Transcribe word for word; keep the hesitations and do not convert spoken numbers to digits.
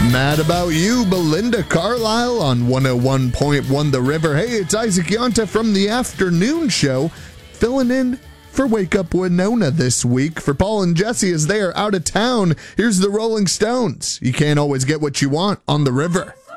Mad About You, Belinda Carlisle on one oh one point one The River. Hey, it's Isaac Yonta from the afternoon show, filling in for Wake Up Winona this week. For Paul and Jesse as they are out of town, here's the Rolling Stones. You can't always get what you want on The River.